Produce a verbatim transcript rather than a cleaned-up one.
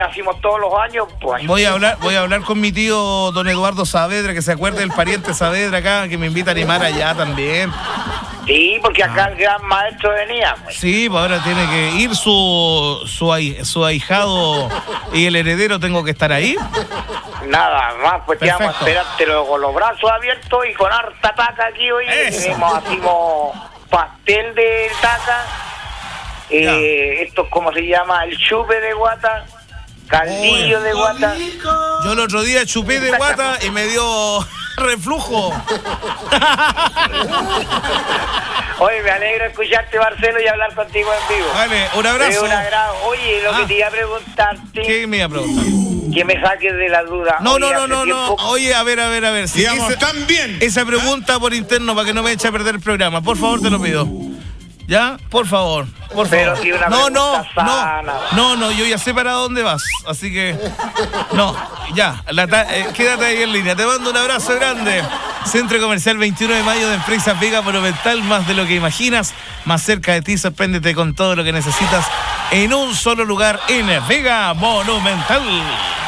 hacemos todos los años, pues. Voy a hablar, voy a hablar con mi tío don Eduardo Saavedra, que se acuerde del pariente Saavedra acá, que me invita a animar allá también. Sí, porque acá el gran maestro venía, pues. Sí, pues ahora tiene que ir su, su, ahi- su ahijado y el heredero, tengo que estar ahí. Nada más, pues te vamos a Perfecto. esperarte luego con los brazos abiertos y con harta taca aquí hoy. Eso. Tenemos, hacemos pastel de taca. Eh, esto es como se llama, el chupe de guata, caldillo Uy. de guata. Yo el otro día chupé de guata y me dio reflujo. Oye, me alegra escucharte, Marcelo, y hablar contigo en vivo. Vale, un Es abrazo. un agrado. Oye, lo Ah. que te iba a preguntarte, ¿Qué me iba a preguntar? que me saques de la duda. No, Oye, no, no, hace no, no. tiempo- Oye, a ver, a ver, a ver. Si Digamos, esa, también. esa pregunta por interno para que no me eche a perder el programa. Por favor, te lo pido. ¿Ya? Por favor. Por Pero favor. si una No, no, pregunta sana. no. No, no, yo ya sé para dónde vas. Así que. No, ya. La ta- eh, quédate ahí en línea. Te mando un abrazo grande. Centro Comercial veintiuno de mayo de Empresas Vega Monumental. Más de lo que imaginas. Más cerca de ti. Sorpréndete con todo lo que necesitas en un solo lugar en Vega Monumental.